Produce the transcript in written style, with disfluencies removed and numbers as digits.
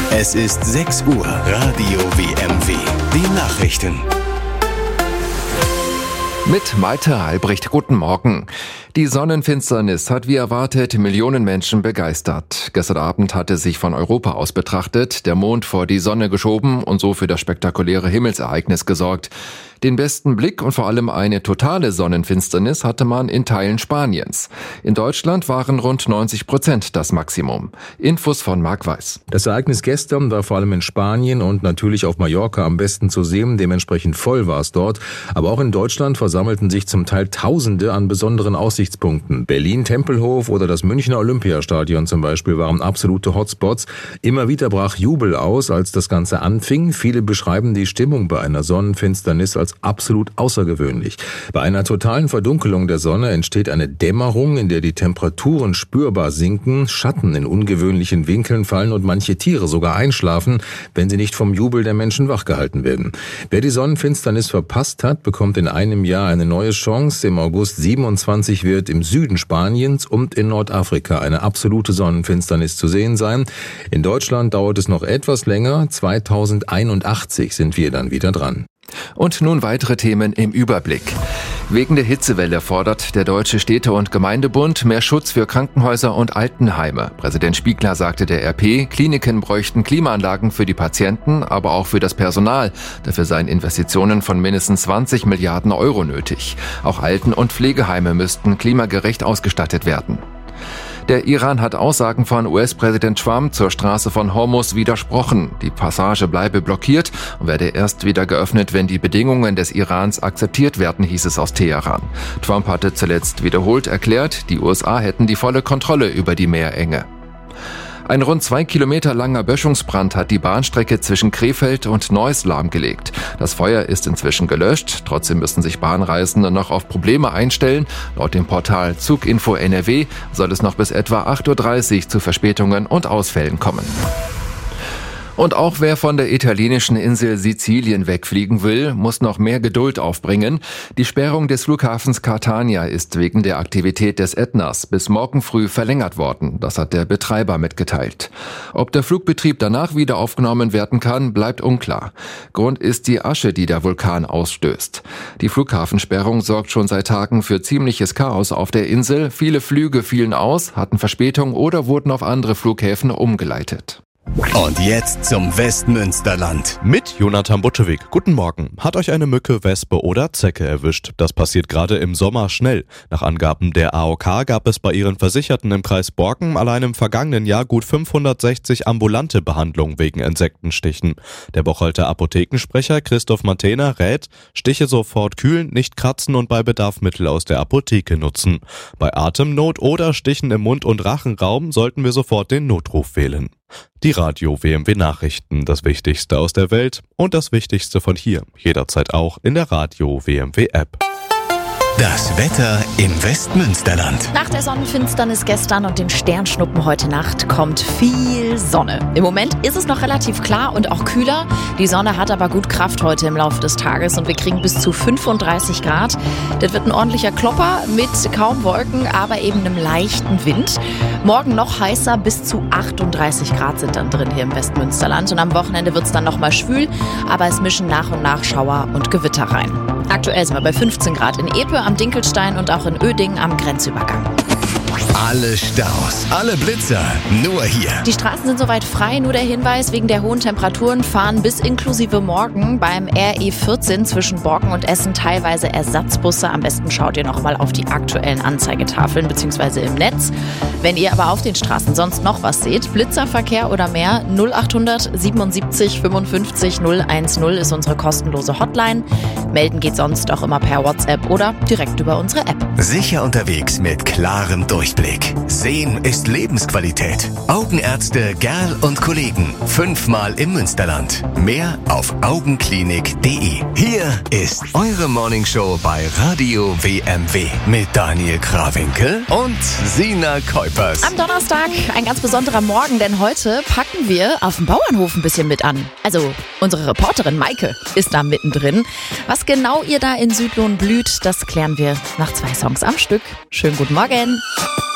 Es ist 6 Uhr. Radio WMW. Die Nachrichten. Mit Malte Albrecht, guten Morgen. Die Sonnenfinsternis hat wie erwartet Millionen Menschen begeistert. Gestern Abend hatte sich von Europa aus betrachtet der Mond vor die Sonne geschoben und so für das spektakuläre Himmelsereignis gesorgt. Den besten Blick und vor allem eine totale Sonnenfinsternis hatte man in Teilen Spaniens. In Deutschland waren rund 90% das Maximum. Infos von Marc Weiß. Das Ereignis gestern war vor allem in Spanien und natürlich auf Mallorca am besten zu sehen. Dementsprechend voll war es dort. Aber auch in Deutschland versammelten sich zum Teil Tausende an besonderen Aussichtspunkten. Berlin, Tempelhof oder das Münchner Olympiastadion zum Beispiel waren absolute Hotspots. Immer wieder brach Jubel aus, als das Ganze anfing. Viele beschreiben die Stimmung bei einer Sonnenfinsternis als absolut außergewöhnlich. Bei einer totalen Verdunkelung der Sonne entsteht eine Dämmerung, in der die Temperaturen spürbar sinken, Schatten in ungewöhnlichen Winkeln fallen und manche Tiere sogar einschlafen, wenn sie nicht vom Jubel der Menschen wachgehalten werden. Wer die Sonnenfinsternis verpasst hat, bekommt in einem Jahr eine neue Chance. Im August 27 wird im Süden Spaniens und in Nordafrika eine absolute Sonnenfinsternis zu sehen sein. In Deutschland dauert es noch etwas länger. 2081 sind wir dann wieder dran. Und nun weitere Themen im Überblick. Wegen der Hitzewelle fordert der Deutsche Städte- und Gemeindebund mehr Schutz für Krankenhäuser und Altenheime. Präsident Spiegler sagte der RP, Kliniken bräuchten Klimaanlagen für die Patienten, aber auch für das Personal. Dafür seien Investitionen von mindestens 20 Milliarden Euro nötig. Auch Alten- und Pflegeheime müssten klimagerecht ausgestattet werden. Der Iran hat Aussagen von US-Präsident Trump zur Straße von Hormuz widersprochen. Die Passage bleibe blockiert und werde erst wieder geöffnet, wenn die Bedingungen des Irans akzeptiert werden, hieß es aus Teheran. Trump hatte zuletzt wiederholt erklärt, die USA hätten die volle Kontrolle über die Meerenge. Ein rund 2 Kilometer langer Böschungsbrand hat die Bahnstrecke zwischen Krefeld und Neuss lahmgelegt. Das Feuer ist inzwischen gelöscht. Trotzdem müssen sich Bahnreisende noch auf Probleme einstellen. Laut dem Portal Zuginfo NRW soll es noch bis etwa 8:30 Uhr zu Verspätungen und Ausfällen kommen. Und auch wer von der italienischen Insel Sizilien wegfliegen will, muss noch mehr Geduld aufbringen. Die Sperrung des Flughafens Catania ist wegen der Aktivität des Ätnas bis morgen früh verlängert worden. Das hat der Betreiber mitgeteilt. Ob der Flugbetrieb danach wieder aufgenommen werden kann, bleibt unklar. Grund ist die Asche, die der Vulkan ausstößt. Die Flughafensperrung sorgt schon seit Tagen für ziemliches Chaos auf der Insel. Viele Flüge fielen aus, hatten Verspätung oder wurden auf andere Flughäfen umgeleitet. Und jetzt zum Westmünsterland. Mit Jonathan Butschewig. Guten Morgen. Hat euch eine Mücke, Wespe oder Zecke erwischt? Das passiert gerade im Sommer schnell. Nach Angaben der AOK gab es bei ihren Versicherten im Kreis Borken allein im vergangenen Jahr gut 560 ambulante Behandlungen wegen Insektenstichen. Der Bocholter Apothekensprecher Christoph Matena rät, Stiche sofort kühlen, nicht kratzen und bei Bedarf Mittel aus der Apotheke nutzen. Bei Atemnot oder Stichen im Mund- und Rachenraum sollten wir sofort den Notruf wählen. Die Radio WMW Nachrichten, das Wichtigste aus der Welt und das Wichtigste von hier, jederzeit auch in der Radio WMW App. Das Wetter im Westmünsterland. Nach der Sonnenfinsternis gestern und den Sternschnuppen heute Nacht kommt viel Sonne. Im Moment ist es noch relativ klar und auch kühler. Die Sonne hat aber gut Kraft heute im Laufe des Tages und wir kriegen bis zu 35 Grad. Das wird ein ordentlicher Klopper mit kaum Wolken, aber eben einem leichten Wind. Morgen noch heißer, bis zu 38 Grad sind dann drin hier im Westmünsterland. Und am Wochenende wird es dann nochmal schwül, aber es mischen nach und nach Schauer und Gewitter rein. Aktuell sind wir bei 15 Grad in Epe, am Dinkelstein und auch in Oedingen am Grenzübergang. Alle Staus, alle Blitzer, nur hier. Die Straßen sind soweit frei, nur der Hinweis, wegen der hohen Temperaturen fahren bis inklusive morgen beim RE14 zwischen Borken und Essen teilweise Ersatzbusse. Am besten schaut ihr nochmal auf die aktuellen Anzeigetafeln bzw. im Netz. Wenn ihr aber auf den Straßen sonst noch was seht, Blitzerverkehr oder mehr, 0800 77 55 010 ist unsere kostenlose Hotline. Melden geht sonst auch immer per WhatsApp oder direkt über unsere App. Sicher unterwegs mit klarem Durchblick. Sehen ist Lebensqualität. Augenärzte Gerl und Kollegen. 5-mal im Münsterland. Mehr auf augenklinik.de. Hier ist eure Morningshow bei Radio WMW mit Daniel Krawinkel und Sina Kuipers. Am Donnerstag ein ganz besonderer Morgen, denn heute packen wir auf dem Bauernhof ein bisschen mit an. Also unsere Reporterin Maike ist da mittendrin. Was genau ihr da in Südlohn blüht, das klären wir nach 2 Songs am Stück. Schönen guten Morgen.